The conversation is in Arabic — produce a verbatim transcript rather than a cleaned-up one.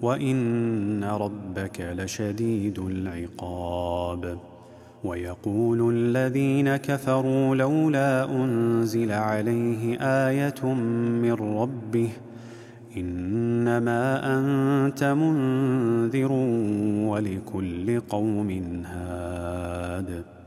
وإن ربك لشديد العقاب. ويقول الذين كفروا لولا أنزل عليه آية من ربه إنما أنت منذر ولكل قوم هاد